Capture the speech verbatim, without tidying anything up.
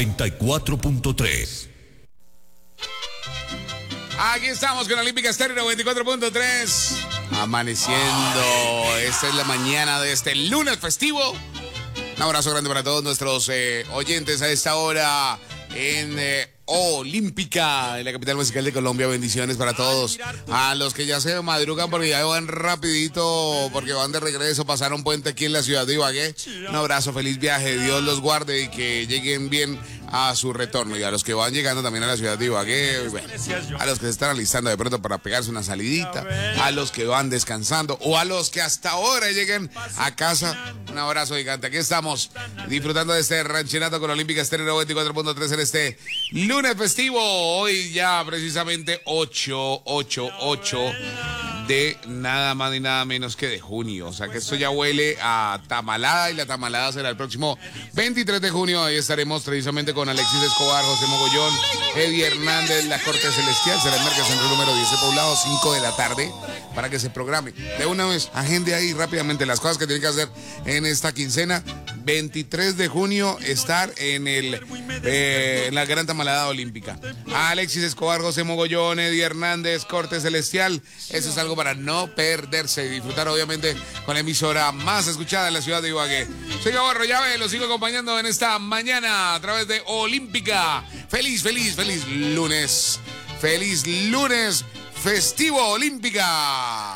noventa y cuatro punto tres. Aquí estamos con Olímpica Estéreo noventa y cuatro punto tres. Amaneciendo. Esta es la mañana de este lunes festivo. Un abrazo grande para todos nuestros eh, oyentes a esta hora en eh, Olímpica, en la capital musical de Colombia. Bendiciones para todos. A los que ya se madrugan porque ya van rapidito, porque van de regreso, pasaron puente aquí en la ciudad de Ibagué. Un abrazo, feliz viaje, Dios los guarde y que lleguen bien a su retorno. Y a los que van llegando también a la ciudad de Ibagué, bueno, a los que se están alistando de pronto para pegarse una salidita, a los que van descansando o a los que hasta ahora lleguen a casa, un abrazo gigante. Aquí estamos disfrutando de este ranchenato con Olímpica Estéreo noventa y cuatro punto tres en este lunes festivo. Hoy ya precisamente ocho, ocho, ocho de nada más ni nada menos que de junio. O sea que esto ya huele a tamalada, y la tamalada será el próximo veintitrés de junio. Ahí estaremos precisamente con Alexis Escobar, José Mogollón, Eddie Hernández, la Corte Celestial. Será el Mercacentro número diez, poblado, cinco de la tarde, para que se programe. De una vez, agende ahí rápidamente las cosas que tiene que hacer en esta quincena. veintitrés de junio, estar en el eh, en la gran tamalada olímpica. Alexis Escobar, José Mogollón, Eddie Hernández, Corte Celestial. Eso es algo para no perderse y disfrutar, obviamente, con la emisora más escuchada en la ciudad de Ibagué. Soy Gabarro Llave, los sigo acompañando en esta mañana a través de Olímpica. Feliz, feliz, feliz lunes. Feliz lunes festivo, Olímpica.